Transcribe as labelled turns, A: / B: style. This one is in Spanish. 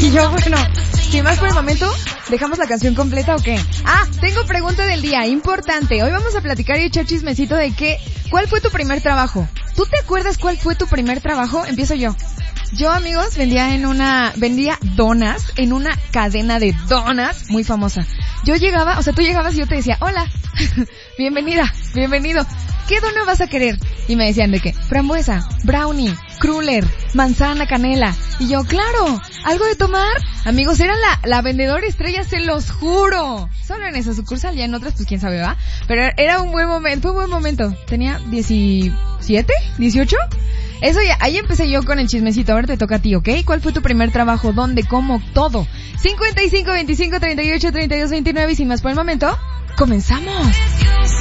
A: Y yo, bueno, sin más por el momento, ¿dejamos la canción completa o qué? Ah, tengo pregunta del día, importante. Hoy vamos a platicar y echar chismecito de ¿cuál fue tu primer trabajo? ¿Tú te acuerdas cuál fue tu primer trabajo? Empiezo yo. Yo, amigos, vendía donas en una cadena de donas muy famosa. Yo llegaba, tú llegabas y yo te decía, hola, bienvenida, bienvenido. ¿Qué dona vas a querer? Y me decían de qué, frambuesa, brownie, cruller, manzana, canela. Y yo, claro, ¿algo de tomar? Amigos, era la vendedora estrella, se los juro. Solo en esa sucursal, ya en otras, pues quién sabe, ¿va? Pero era un buen momento, fue un buen momento. Tenía 17, 18. Eso ya, ahí empecé yo con el chismecito. Ahora te toca a ti, ¿ok? ¿Cuál fue tu primer trabajo? ¿Dónde? ¿Cómo? Todo. 55, 25, 38, 32, 29 y sin más por el momento, ¡comenzamos!